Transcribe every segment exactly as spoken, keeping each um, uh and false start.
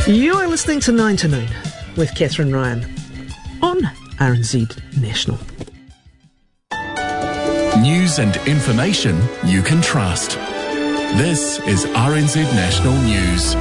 You are listening to nine to noon with Catherine Ryan on R N Z National. News and information you can trust. This is R N Z National News.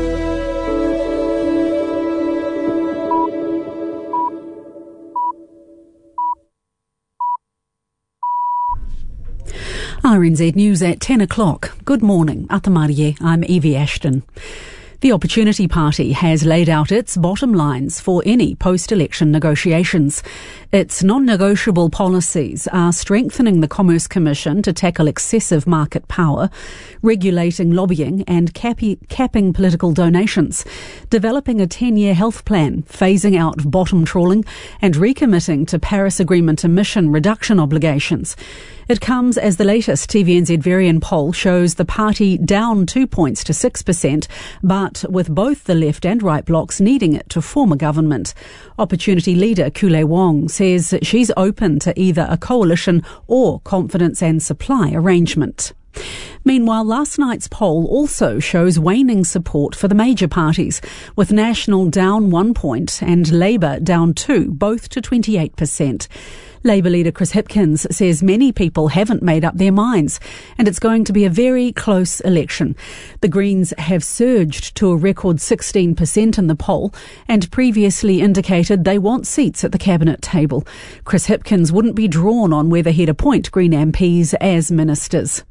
R N Z News at ten o'clock. Good morning. Atamarie, I'm Evie Ashton. The Opportunity Party has laid out its bottom lines for any post-election negotiations. Its non-negotiable policies are strengthening the Commerce Commission to tackle excessive market power, regulating lobbying and cappy, capping political donations, developing a ten-year health plan, phasing out bottom trawling and recommitting to Paris Agreement emission reduction obligations. It comes as the latest T V N Z Varian poll shows the party down two points to six percent, but with both the left and right blocs needing it to form a government. Opportunity leader Kule Wong says she's open to either a coalition or confidence and supply arrangement. Meanwhile, last night's poll also shows waning support for the major parties, with National down one point and Labour down two, both to twenty-eight percent. Labour leader Chris Hipkins says many people haven't made up their minds and it's going to be a very close election. The Greens have surged to a record sixteen percent in the poll and previously indicated they want seats at the cabinet table. Chris Hipkins wouldn't be drawn on whether he'd appoint Green M Ps as ministers.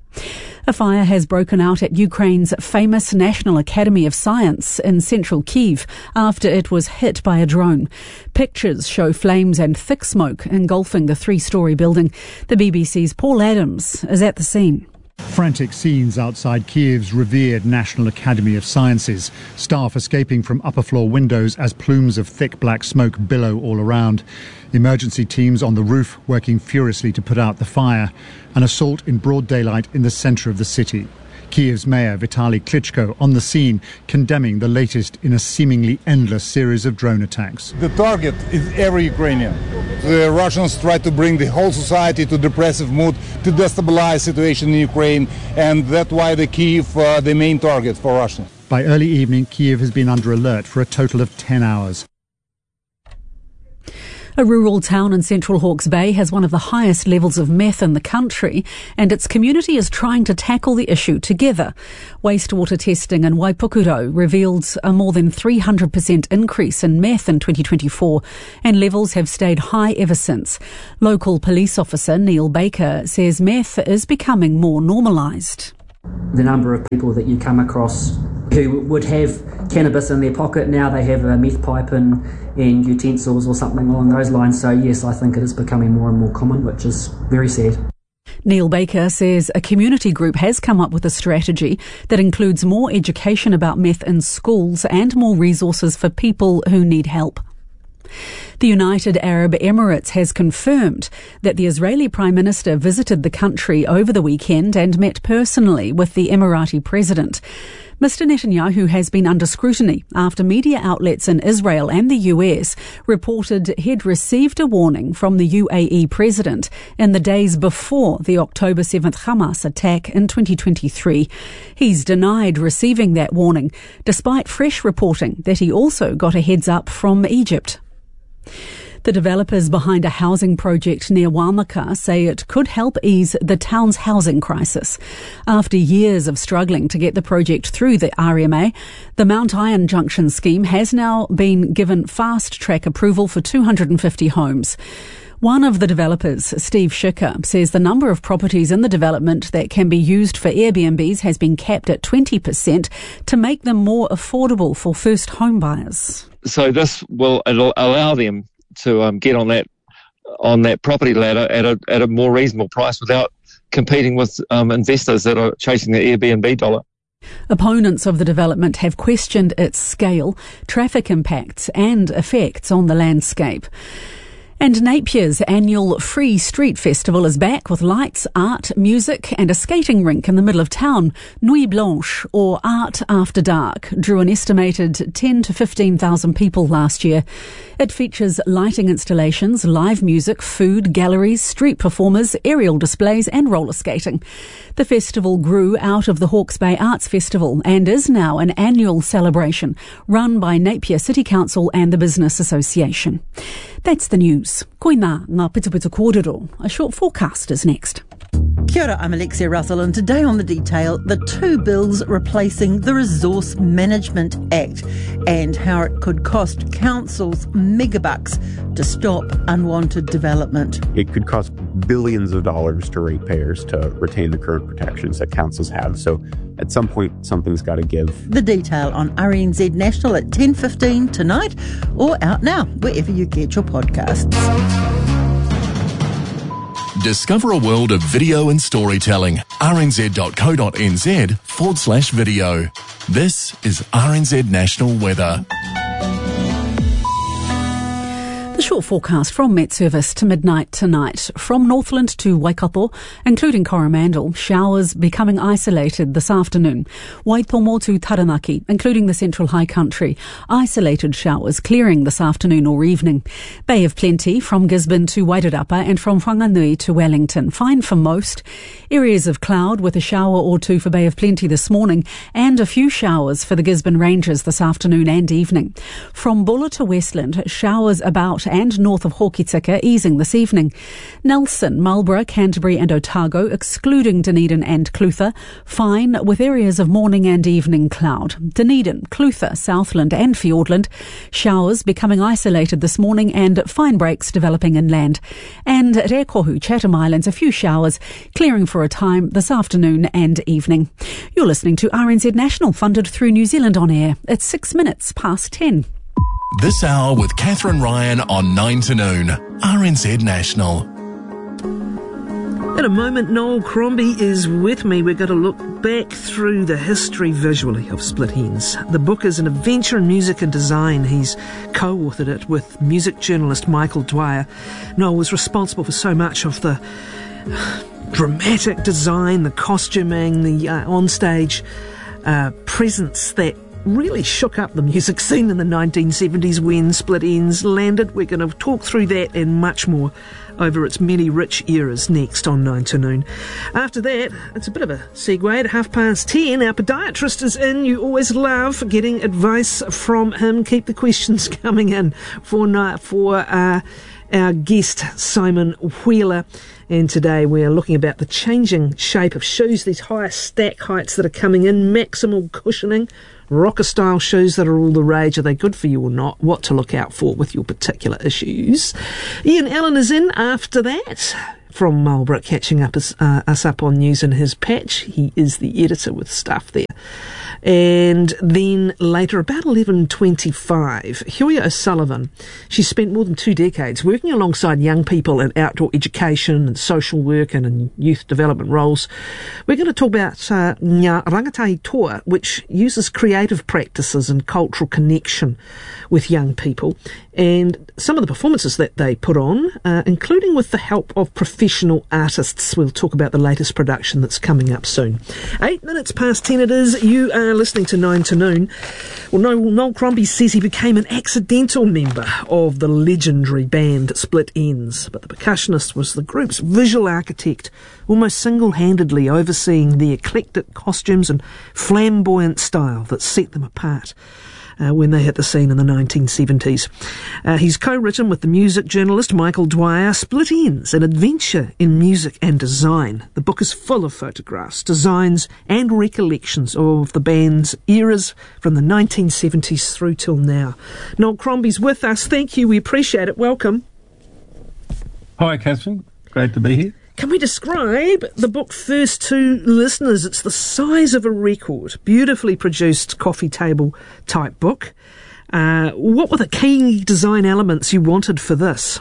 A fire has broken out at Ukraine's famous National Academy of Science in central Kyiv after it was hit by a drone. Pictures show flames and thick smoke engulfing the three-storey building. The B B C's Paul Adams is at the scene. Frantic scenes outside Kyiv's revered National Academy of Sciences. Staff escaping from upper floor windows as plumes of thick black smoke billow all around. Emergency teams on the roof working furiously to put out the fire. An assault in broad daylight in the centre of the city. Kyiv's mayor Vitaly Klitschko on the scene, condemning the latest in a seemingly endless series of drone attacks. The target is every Ukrainian. The Russians try to bring the whole society to depressive mood, to destabilize situation in Ukraine, and that's why the Kyiv uh, the main target for Russians. By early evening, Kyiv has been under alert for a total of ten hours. A rural town in central Hawke's Bay has one of the highest levels of meth in the country, and its community is trying to tackle the issue together. Wastewater testing in Waipukuro revealed a more than three hundred percent increase in meth in twenty twenty-four, and levels have stayed high ever since. Local police officer Neil Baker says meth is becoming more normalised. The number of people that you come across who would have cannabis in their pocket, now they have a meth pipe and, and utensils or something along those lines. So yes, I think it is becoming more and more common, which is very sad. Neil Baker says a community group has come up with a strategy that includes more education about meth in schools and more resources for people who need help. The United Arab Emirates has confirmed that the Israeli Prime Minister visited the country over the weekend and met personally with the Emirati President. Mister Netanyahu has been under scrutiny after media outlets in Israel and the U S reported he'd received a warning from the U A E President in the days before the October seventh Hamas attack in twenty twenty-three. He's denied receiving that warning, despite fresh reporting that he also got a heads up from Egypt. The developers behind a housing project near Wāmaka say it could help ease the town's housing crisis. After years of struggling to get the project through the R M A, the Mount Iron Junction scheme has now been given fast-track approval for two hundred fifty homes. One of the developers, Steve Schicker, says the number of properties in the development that can be used for Airbnbs has been capped at twenty percent to make them more affordable for first home buyers. So this will allow them to um, get on that on that property ladder at a at a more reasonable price without competing with um, investors that are chasing the Airbnb dollar. Opponents of the development have questioned its scale, traffic impacts and effects on the landscape. And Napier's annual Free Street Festival is back with lights, art, music and a skating rink in the middle of town. Nuit Blanche, or Art After Dark, drew an estimated ten to fifteen thousand people last year. It features lighting installations, live music, food, galleries, street performers, aerial displays and roller skating. The festival grew out of the Hawke's Bay Arts Festival and is now an annual celebration run by Napier City Council and the Business Association. That's the news. Koina ngā pitupitu kōrero. A short forecast is next. Kia ora, I'm Alexia Russell, and today on The Detail, the two bills replacing the Resource Management Act and how it could cost councils megabucks to stop unwanted development. It could cost billions of dollars to ratepayers to retain the current protections that councils have. So at some point, something's got to give. The Detail on R N Z National at ten fifteen tonight, or out now, wherever you get your podcasts. Discover a world of video and storytelling. rnz.co.nz forward slash video. This is R N Z National Weather. The short forecast from Met Service to midnight tonight. From Northland to Waikato, including Coromandel, showers becoming isolated this afternoon. Waitomo to Taranaki, including the Central High Country, isolated showers clearing this afternoon or evening. Bay of Plenty from Gisborne to Wairarapa and from Whanganui to Wellington. Fine for most. Areas of cloud with a shower or two for Bay of Plenty this morning and a few showers for the Gisborne Ranges this afternoon and evening. From Bulla to Westland, showers about and north of Hokitika easing this evening. Nelson, Marlborough, Canterbury and Otago, excluding Dunedin and Clutha, fine with areas of morning and evening cloud. Dunedin, Clutha, Southland and Fiordland, showers becoming isolated this morning and fine breaks developing inland. And at Rekohu, Chatham Islands, a few showers clearing for a time this afternoon and evening. You're listening to R N Z National, funded through New Zealand On Air. It's six minutes past ten. This hour with Catherine Ryan on nine to noon. R N Z National. In a moment, Noel Crombie is with me. We're going to look back through the history visually of Split Ends. The book is an adventure in music and design. He's co-authored it with music journalist Michael Dwyer. Noel was responsible for so much of the dramatic design, the costuming, the uh, onstage uh, presence that really shook up the music scene in the nineteen seventies when Split Ends landed. We're going to talk through that and much more over its many rich eras next on nine to noon. After that, it's a bit of a segue at half past ten. Our podiatrist is in. You always love getting advice from him. Keep the questions coming in for, for uh, our guest, Simon Wheeler. And today we're looking about the changing shape of shoes, these higher stack heights that are coming in, maximal cushioning, rocker style shoes that are all the rage. Are they good for you or not? What to look out for with your particular issues. Ian Allen is in after that from Marlborough, catching up us, uh, us up on news in his patch. He is the editor with stuff there. And then later, about eleven twenty-five, Huia O'Sullivan. She spent more than two decades working alongside young people in outdoor education and social work and in youth development roles. We're going to talk about uh, Ngā Rangatahi Toa, which uses creative practices and cultural connection with young people, and some of the performances that they put on, uh, including with the help of professional artists. We'll talk about the latest production that's coming up soon. Eight minutes past ten it is. You are listening to nine to noon. Well, Noel, Noel Crombie says he became an accidental member of the legendary band Split Ends, but the percussionist was the group's visual architect, almost single-handedly overseeing the eclectic costumes and flamboyant style that set them apart. Uh, when they hit the scene in the nineteen seventies. Uh, he's co-written with the music journalist Michael Dwyer, Split Ends, an adventure in music and design. The book is full of photographs, designs and recollections of the band's eras from the nineteen seventies through till now. Noel Crombie's with us. Thank you. We appreciate it. Welcome. Hi, Catherine. Great to be here. Can we describe the book first to listeners? It's the size of a record, beautifully produced coffee table type book. Uh, what were the key design elements you wanted for this?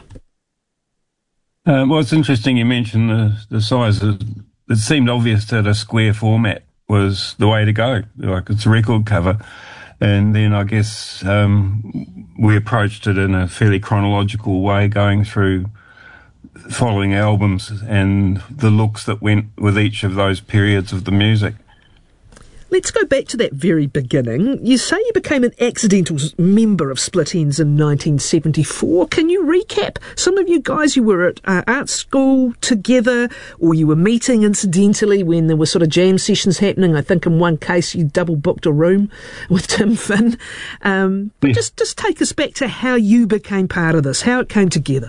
Uh, well, it's interesting you mentioned the, the size. It, it seemed obvious that a square format was the way to go. Like it's a record cover. And then I guess um, we approached it in a fairly chronological way, going through following albums and the looks that went with each of those periods of the music. Let's go back to that very beginning. You say you became an accidental member of Split Enz in nineteen seventy-four. Can you recap? Some of you guys, you were at uh, art school together, or you were meeting incidentally when there were sort of jam sessions happening. I think in one case you double booked a room with Tim Finn. Um, but yeah. just, just take us back to how you became part of this, how it came together.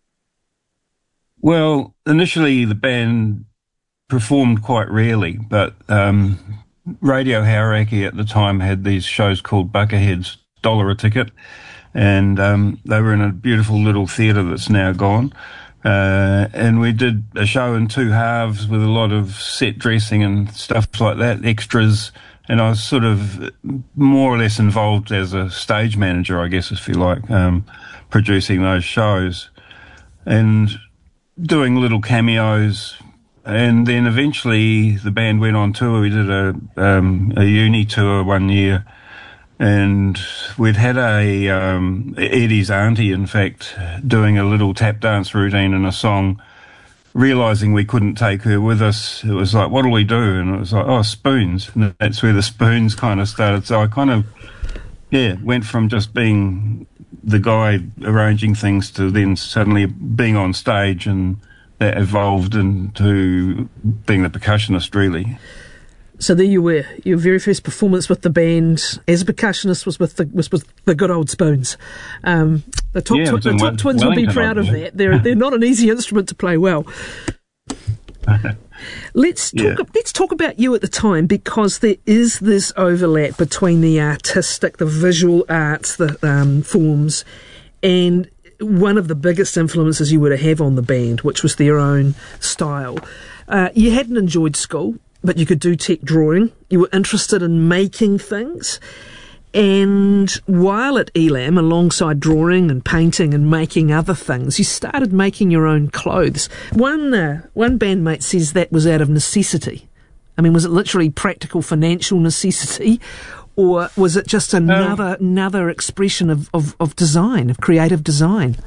Well, initially the band performed quite rarely, but um, Radio Hauraki at the time had these shows called Buckethead's Dollar a Ticket, and um, they were in a beautiful little theatre that's now gone. Uh, and we did a show in two halves with a lot of set dressing and stuff like that, extras, and I was sort of more or less involved as a stage manager, I guess, if you like, um, producing those shows. And doing little cameos, and then eventually the band went on tour. We did a um, a uni tour one year, and we'd had a um, Eddie's auntie, in fact, doing a little tap dance routine and a song. Realising we couldn't take her with us, it was like, what'll we do? And it was like, oh, spoons. And that's where the spoons kind of started. So I kind of, yeah, went from just being the guy arranging things to then suddenly being on stage, and that evolved into being the percussionist, really. So there you were. Your very first performance with the band as a percussionist was with the was with the good old spoons. Um, the top, yeah, twi- the top Wel- twins will be proud of that. They're they're not an easy instrument to play well. Let's talk. Yeah. Let's talk about you at the time, because there is this overlap between the artistic, the visual arts, the um, forms, and one of the biggest influences you would have on the band, which was their own style. Uh, you hadn't enjoyed school, but you could do tech drawing. You were interested in making things. And while at Elam, alongside drawing and painting and making other things, you started making your own clothes. One uh, one bandmate says that was out of necessity. I mean, was it literally practical financial necessity, or was it just another um, another expression of, of, of design, of creative design?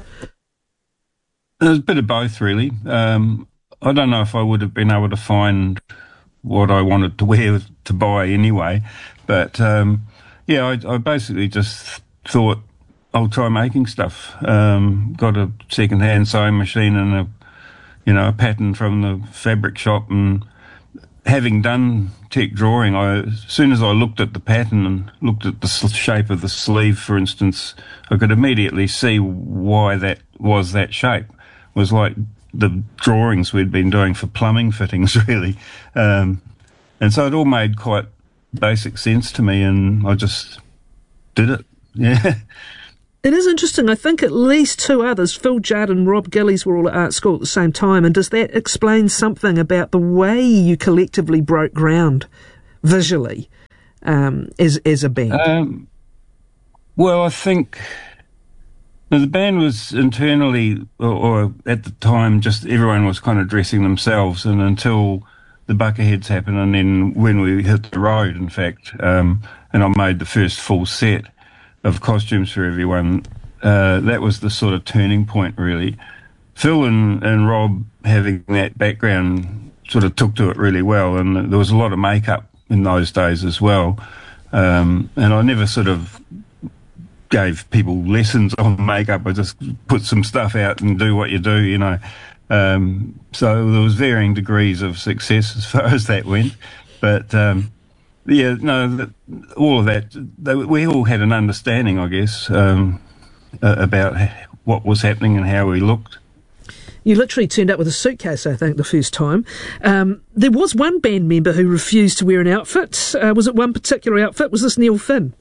There's a bit of both, really. Um, I don't know if I would have been able to find what I wanted to wear to buy anyway, but um, yeah, I, I basically just thought I'll try making stuff. Um, got a second-hand sewing machine and a, you know, a pattern from the fabric shop, and having done tech drawing, I, as soon as I looked at the pattern and looked at the shape of the sleeve, for instance, I could immediately see why that was that shape. It was like the drawings we'd been doing for plumbing fittings, really. Um, and so it all made quite basic sense to me, and I just did it. Yeah. It is interesting. I think at least two others, Phil Judd and Rob Gillies, were all at art school at the same time. And does that explain something about the way you collectively broke ground visually um, as as a band? Um, well, I think the band was internally, or, or at the time, just everyone was kind of dressing themselves, and until the Bucketheads happened, and then when we hit the road, in fact, um, and I made the first full set of costumes for everyone, uh, that was the sort of turning point, really. Phil and, and Rob, having that background, sort of took to it really well, and there was a lot of makeup in those days as well. Um, and I never sort of gave people lessons on makeup. I just put some stuff out and do what you do, you know. Um, so there was varying degrees of success as far as that went. But, um, yeah, no, the, all of that, they, we all had an understanding, I guess, um, uh, about what was happening and how we looked. You literally turned up with a suitcase, I think, the first time. Um, there was one band member who refused to wear an outfit. Uh, was it one particular outfit? Was this Neil Finn?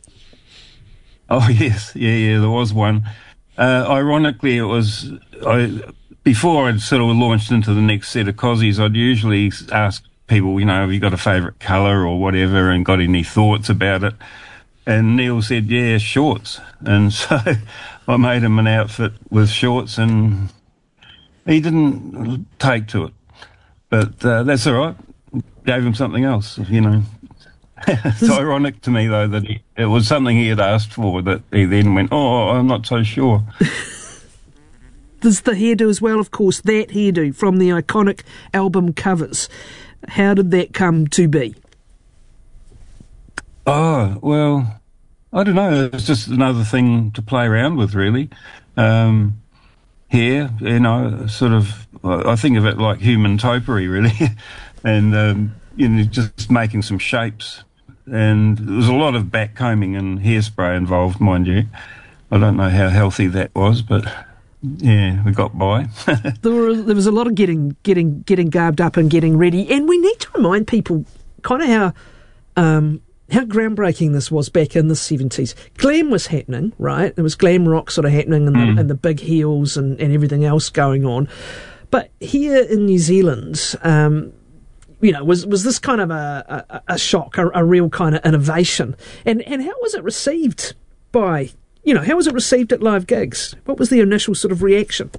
Oh, yes. Yeah, yeah, there was one. Uh, ironically, it was... I, before I'd sort of launched into the next set of cozies, I'd usually ask people, you know, have you got a favourite colour or whatever, and got any thoughts about it? And Neil said, yeah, shorts. And so I made him an outfit with shorts, and he didn't take to it. But uh, that's all right. Gave him something else, you know. It's ironic to me, though, that he, it was something he had asked for that he then went, oh, I'm not so sure. There's the hairdo as well, of course, that hairdo from the iconic album covers. How did that come to be? Oh, well, I don't know. It's just another thing to play around with, really. Um, hair, you know, sort of, I think of it like human topiary, really. and, um, you know, just making some shapes. And there was a lot of backcombing and hairspray involved, mind you. I don't know how healthy that was, but yeah, we got by. there, were, there was a lot of getting, getting, getting garbed up and getting ready. And we need to remind people kind of how... Um, how groundbreaking this was back in the seventies. Glam was happening, right? There was glam rock sort of happening and, mm. the, and the big heels and, and everything else going on. But here in New Zealand, um, you know, was was this kind of a, a, a shock, a, a real kind of innovation? And and how was it received by, you know, how was it received at live gigs? What was the initial sort of reaction?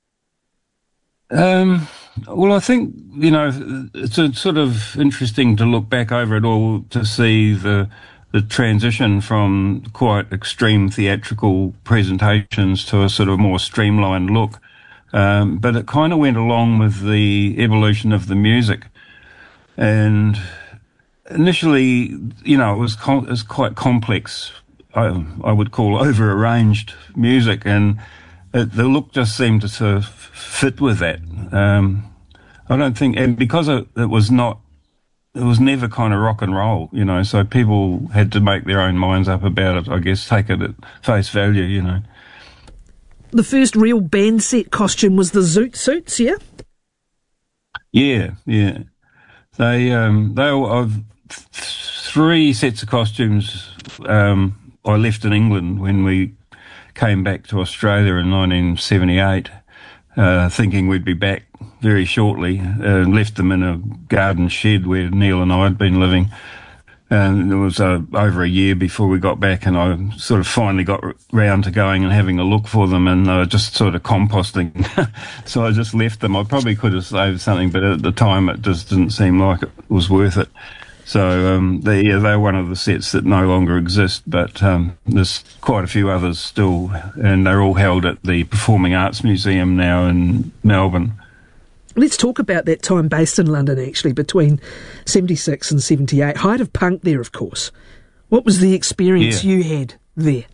Um... Well, I think, you know, it's a sort of interesting to look back over it all to see the the transition from quite extreme theatrical presentations to a sort of more streamlined look. Um, but it kind of went along with the evolution of the music. And initially, you know, it was, com- it was quite complex, I, I would call over-arranged music, and it, the look just seemed to sort of fit with that. Um, I don't think, and because it, it was not, it was never kind of rock and roll, you know, so people had to make their own minds up about it, I guess, take it at face value, you know. The first real band set costume was the zoot suits, yeah? Yeah, yeah. They, um, they were, I've, th- three sets of costumes, um, I left in England when we came back to Australia in nineteen seventy-eight, uh, thinking we'd be back very shortly, and uh, left them in a garden shed where Neil and I had been living. And it was uh, over a year before we got back, and I sort of finally got r- round to going and having a look for them, and they were just sort of composting. So I just left them. I probably could have saved something, but at the time it just didn't seem like it was worth it. So um, they, yeah, they're one of the sets that no longer exist, but um, there's quite a few others still, and they're all held at the Performing Arts Museum now in Melbourne. Let's talk about that time based in London, actually, between seventy-six and seventy-eight. Height of punk there, of course. What was the experience yeah. you had there?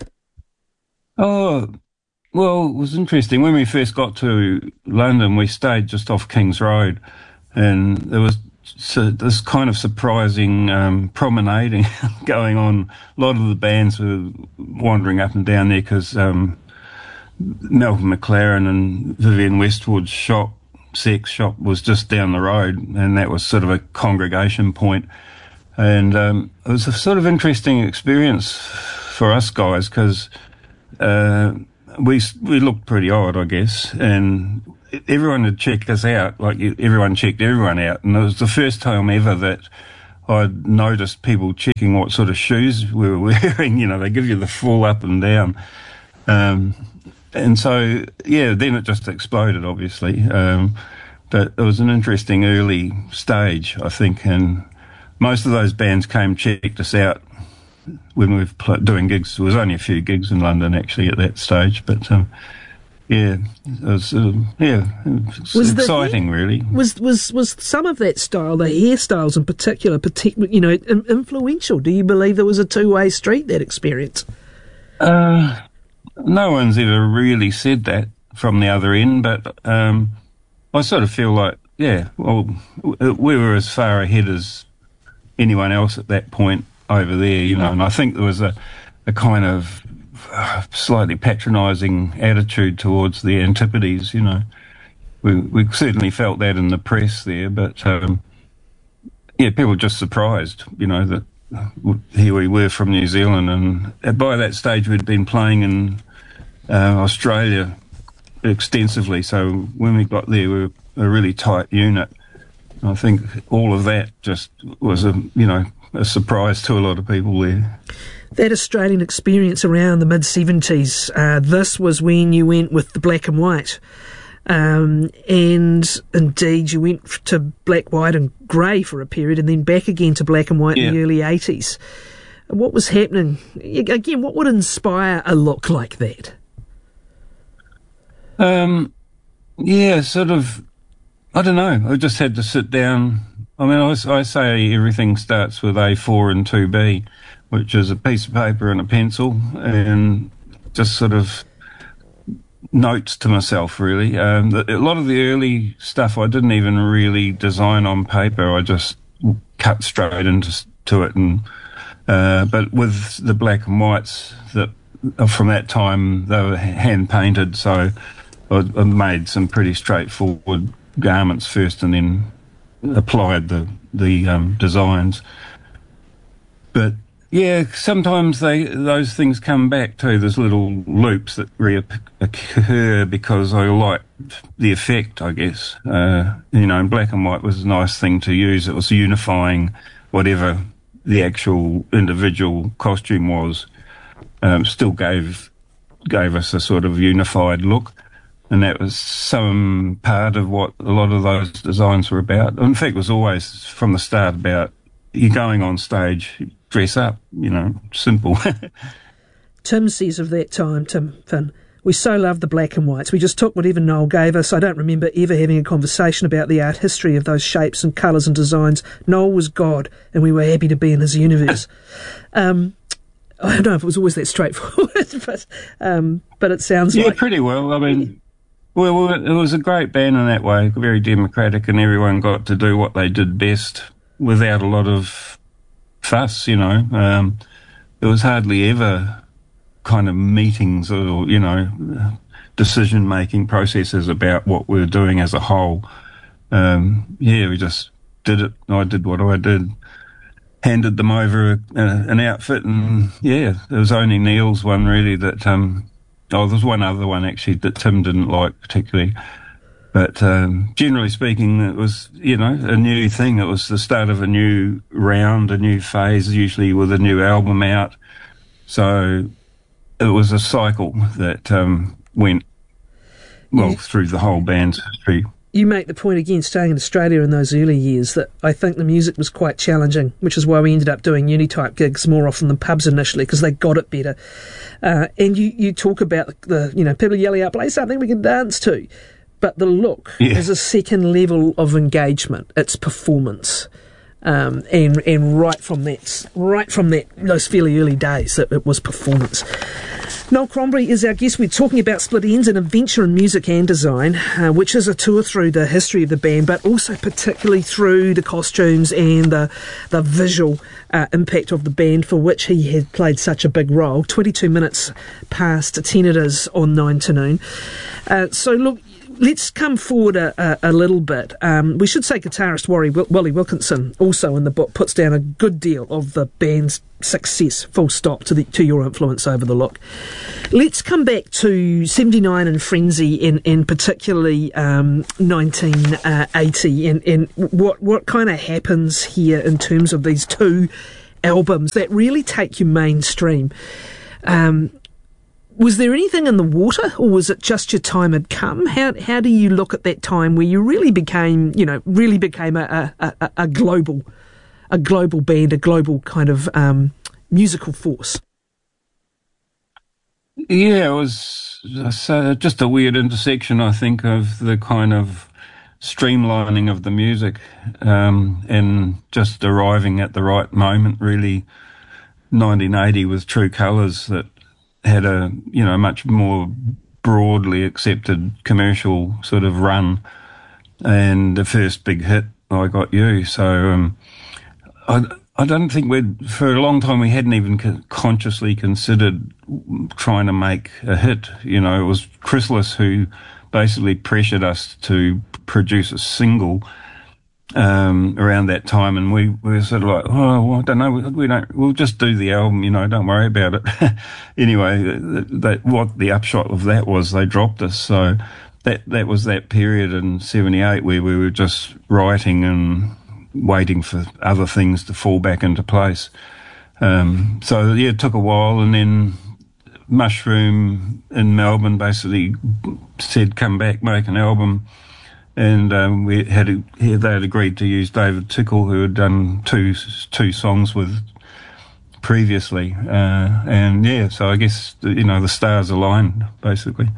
Oh, well, it was interesting. When we first got to London, we stayed just off King's Road, and there was so this kind of surprising um, promenading going on. A lot of the bands were wandering up and down there because um, Malcolm McLaren and Vivienne Westwood's shop, sex shop, was just down the road, and that was sort of a congregation point. And um, it was a sort of interesting experience for us guys because uh, we we looked pretty odd, I guess, and everyone had checked us out, like everyone checked everyone out, and it was the first time ever that I'd noticed people checking what sort of shoes we were wearing. You know, they give you the full up and down. Um, and so, yeah, then it just exploded, obviously. Um, but it was an interesting early stage, I think, and most of those bands came, checked us out when we were pl- doing gigs. There was only a few gigs in London, actually, at that stage, but... Um, Yeah, it was, uh, yeah, it was, was exciting, the, really. Was was was some of that style, the hairstyles in particular, partic- you know, influential? Do you believe there was a two-way street, that experience? Uh, no one's ever really said that from the other end, but um, I sort of feel like, yeah, well, we were as far ahead as anyone else at that point over there, you know, and I think there was a, a kind of slightly patronising attitude towards the Antipodes, you know. We we certainly felt that in the press there, but um, yeah, people were just surprised, you know, that here we were from New Zealand, and by that stage we'd been playing in uh, Australia extensively, so when we got there we were a really tight unit. I think all of that just was a, you know, a surprise to a lot of people there. That Australian experience around the mid-seventies, uh, this was when you went with the black and white. Um, and indeed, you went to black, white and grey for a period and then back again to black and white yeah. in the early eighties. What was happening? Again, what would inspire a look like that? Um, yeah, sort of, I don't know. I just had to sit down. I mean, I, I say everything starts with A four and two B, which is a piece of paper and a pencil, and just sort of notes to myself, really. Um, the, a lot of the early stuff I didn't even really design on paper. I just cut straight into to it. And uh, but with the black and whites that from that time, they were hand painted, so I, I made some pretty straightforward garments first, and then applied the the um, designs. But yeah, sometimes they those things come back too. There's little loops that reoccur because I like the effect, I guess. Uh, you know, and black and white was a nice thing to use. It was unifying whatever the actual individual costume was. Um, still gave gave us a sort of unified look. And that was some part of what a lot of those designs were about. In fact, it was always from the start about you're going on stage, dress up, you know, simple. Tim says of that time, Tim Finn, we so loved the black and whites. We just took whatever Noel gave us. I don't remember ever having a conversation about the art history of those shapes and colours and designs. Noel was God, and we were happy to be in his universe. um, I don't know if it was always that straightforward, but um, but it sounds yeah, like... Yeah, pretty well. I mean... Well, it was a great band in that way, very democratic, and everyone got to do what they did best without a lot of fuss, you know. Um, there was hardly ever kind of meetings or, you know, decision-making processes about what we were doing as a whole. Um, yeah, we just did it. I did what I did, handed them over a, a, an outfit, and, yeah, there was only Neil's one, really, that... Um, Oh, there's one other one, actually, that Tim didn't like particularly. But um, generally speaking, it was, you know, a new thing. It was the start of a new round, a new phase, usually with a new album out. So it was a cycle that um, went, well, yeah. through the whole band's history. You make the point again, staying in Australia in those early years, that I think the music was quite challenging, which is why we ended up doing uni-type gigs more often than pubs initially, because they got it better. Uh, and you, you talk about the, you know, people yelling out, play something we can dance to. But the look yeah. is a second level of engagement. It's performance. Um, and and right from that, right from that, those fairly early days, it, it was performance. Noel Crombie is our guest. We're talking about Split Enz, an adventure in music and design, uh, which is a tour through the history of the band, but also particularly through the costumes and the the visual uh, impact of the band, for which he had played such a big role. twenty-two minutes past ten it is on nine to noon. Uh, so look, let's come forward a, a, a little bit. Um, we should say guitarist Wally, Wally Wilkinson also in the book puts down a good deal of the band's success, full stop, to the, to your influence over the look. Let's come back to seventy-nine and Frenzy, and, and particularly um, nineteen eighty, and, and what, what kind of happens here in terms of these two albums that really take you mainstream. Um, Was there anything in the water, or was it just your time had come? How how do you look at that time where you really became, you know, really became a a, a, a global, a global band, a global kind of um, musical force? Yeah, it was uh, just a weird intersection, I think, of the kind of streamlining of the music um, and just arriving at the right moment. Really, nineteen eighty with True Colours that had a, you know, much more broadly accepted commercial sort of run, and the first big hit, I Got You. So um, I, I don't think we'd, for a long time, we hadn't even co- consciously considered trying to make a hit. You know, it was Chrysalis who basically pressured us to produce a single um, around that time, and we, we were sort of like, oh, well, I don't know, we, we don't, we'll just do the album, you know, don't worry about it. Anyway, that, that, what the upshot of that was, they dropped us. So that that was that period in seventy-eight where we were just writing and waiting for other things to fall back into place. Um, so yeah, it took a while, and then Mushroom in Melbourne basically said, come back, make an album. And um, we had a, they had agreed to use David Tickle, who had done two two songs with previously. Uh, and yeah, so I guess, you know, the stars aligned, basically.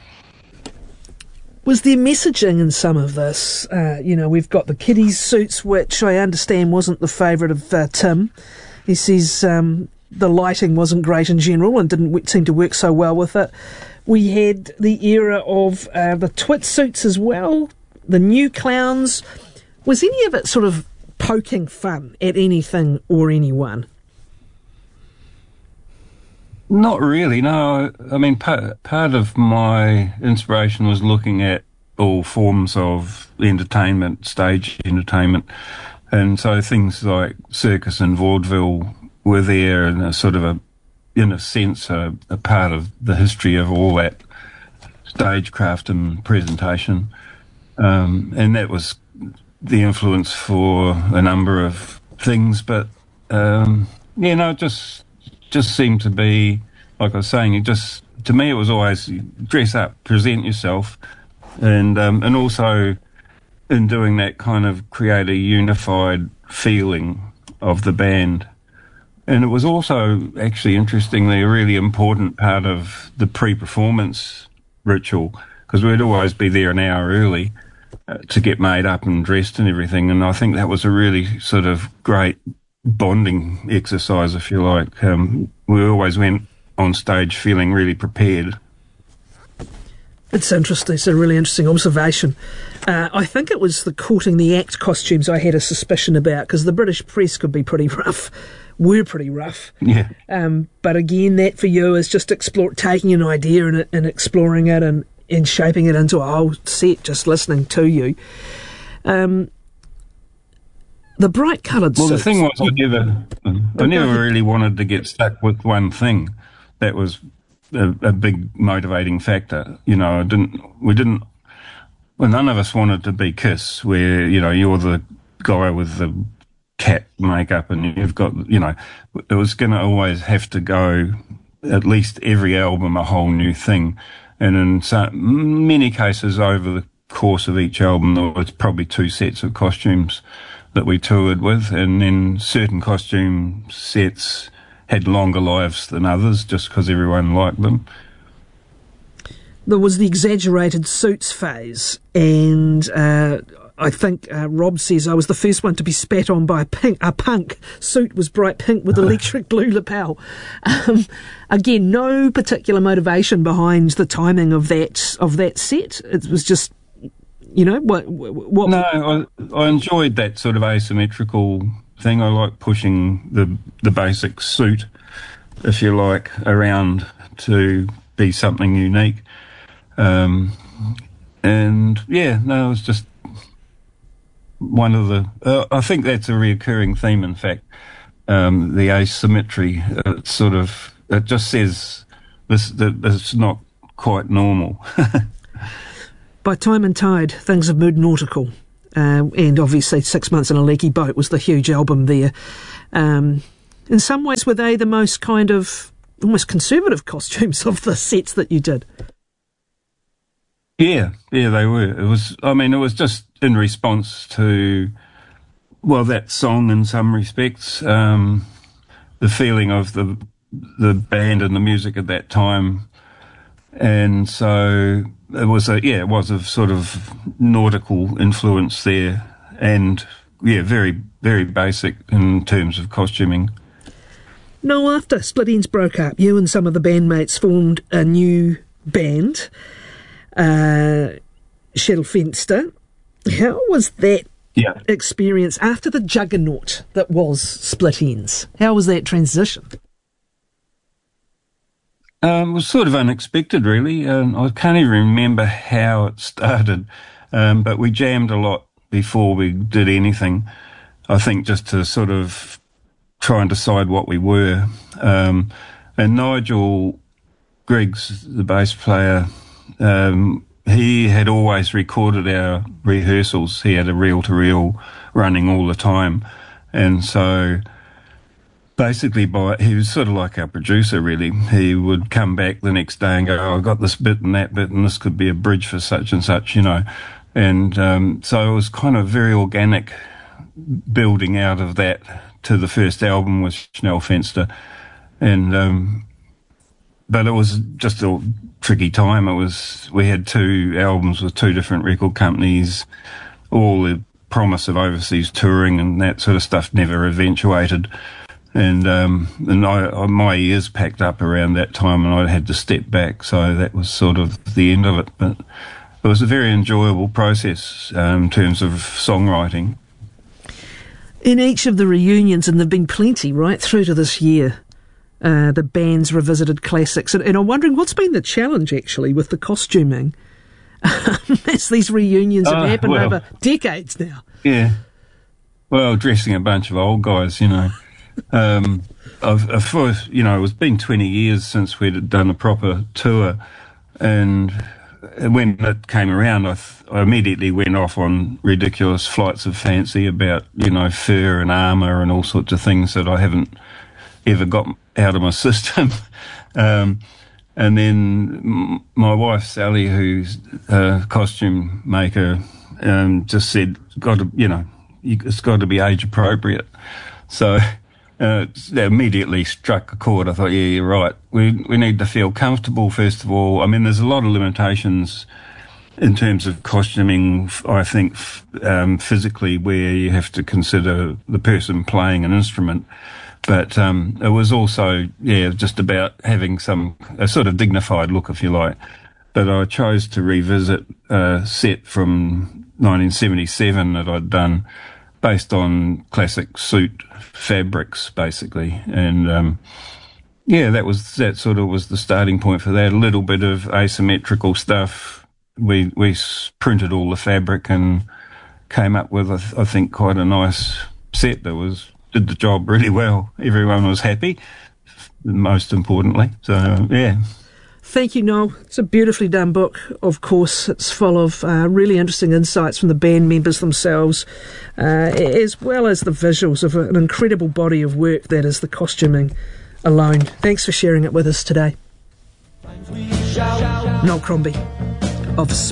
Was there messaging in some of this? Uh, you know, we've got the kiddies' suits, which I understand wasn't the favourite of uh, Tim. He says um, the lighting wasn't great in general and didn't w- seem to work so well with it. We had the era of uh, the twit suits as well, the new clowns. Was any of it sort of poking fun at anything or anyone? Not really, no. I mean, part, part of my inspiration was looking at all forms of entertainment, stage entertainment. And so things like circus and vaudeville were there, and a sort of a, in a sense, a, a part of the history of all that stagecraft and presentation. Um, and that was the influence for a number of things. But, um, yeah, no, it just... just seemed to be, like I was saying, it just, to me it was always dress up, present yourself, and um, and also in doing that kind of create a unified feeling of the band. And it was also actually interestingly a really important part of the pre-performance ritual, because we'd always be there an hour early uh, to get made up and dressed and everything, and I think that was a really sort of great bonding exercise, if you like. Um, we always went on stage feeling really prepared. It's interesting. It's a really interesting observation. Uh, I think it was the Courting the Act costumes I had a suspicion about, because the British press could be pretty rough. We're pretty rough. Yeah. Um, but again, that for you is just explore, taking an idea and, and exploring it and, and shaping it into a whole set, just listening to you. Um, The bright coloured Well, suits. the thing was, I never, I never really wanted to get stuck with one thing. That was a, a big motivating factor. You know, I didn't, we didn't, well, none of us wanted to be Kiss, where, you know, you're the guy with the cat makeup and you've got, you know, it was going to always have to go, at least every album, a whole new thing. And in so many cases over the course of each album, there was probably two sets of costumes that we toured with, and then certain costume sets had longer lives than others just because everyone liked them. There was the exaggerated suits phase, and uh, I think uh, Rob says I was the first one to be spat on by a, pink, a punk. Suit was bright pink with electric blue lapel. Um, again, no particular motivation behind the timing of that of that set. It was just, you know, what... what no, I, I enjoyed that sort of asymmetrical thing. I like pushing the the basic suit, if you like, around to be something unique. Um, and, yeah, no, it was just one of the... Uh, I think that's a reoccurring theme, in fact, um, the asymmetry. It sort of... It just says this that it's not quite normal. By Time and Tide, things have moved nautical. Uh, and obviously Six Months in a Leaky Boat was the huge album there. Um, in some ways, were they the most kind of almost conservative costumes of the sets that you did? Yeah, yeah, they were. It was, I mean, it was just in response to, well, that song in some respects, um, the feeling of the the band and the music at that time. And so it was a, yeah, it was a sort of nautical influence there, and yeah, very, very basic in terms of costuming. Now, after Split Enz broke up, you and some of the bandmates formed a new band, uh, Shelfenster. How was that yeah. experience after the juggernaut that was Split Enz? How was that transition? Um, it was sort of unexpected, really. Um, I can't even remember how it started, um, but we jammed a lot before we did anything, I think, just to sort of try and decide what we were. Um, and Nigel Griggs, the bass player, um, he had always recorded our rehearsals. He had a reel-to-reel running all the time. And so basically, by he was sort of like our producer, really. He would come back the next day and go, oh, I got this bit and that bit, and this could be a bridge for such and such, you know. And um, so it was kind of very organic building out of that to the first album with Schnell Fenster. And um, but it was just a tricky time. It was we had two albums with two different record companies, all the promise of overseas touring and that sort of stuff never eventuated. And um, and I, my ears packed up around that time, and I had to step back. So that was sort of the end of it. But it was a very enjoyable process um, in terms of songwriting. In each of the reunions, and there've been plenty right through to this year, uh, the band's revisited classics. And, and I'm wondering what's been the challenge actually with the costuming as these reunions have uh, happened well, over decades now. Yeah. Well, dressing a bunch of old guys, you know. Um, I've, I've, you know, it's been twenty years since we'd done a proper tour, and when it came around, I, th- I immediately went off on ridiculous flights of fancy about, you know, fur and armour and all sorts of things that I haven't ever got out of my system. um, and then m- my wife, Sally, who's a costume maker, um, just said, got to, you know, it's got to be age appropriate. So Uh, that immediately struck a chord. I thought, yeah, you're right. We we need to feel comfortable, first of all. I mean, there's a lot of limitations in terms of costuming, I think, um, physically, where you have to consider the person playing an instrument. But um, it was also, yeah, just about having some, a sort of dignified look, if you like. But I chose to revisit a set from nineteen seventy-seven that I'd done based on classic suit fabrics, basically. And, um, yeah, that was, that sort of was the starting point for that. A little bit of asymmetrical stuff. We, we printed all the fabric and came up with, I, I think, quite a nice set that was, did the job really well. Everyone was happy, most importantly. So, yeah. Thank you, Noel. It's a beautifully done book, of course. It's full of uh, really interesting insights from the band members themselves, uh, as well as the visuals of an incredible body of work that is the costuming alone. Thanks for sharing it with us today. Noel Crombie of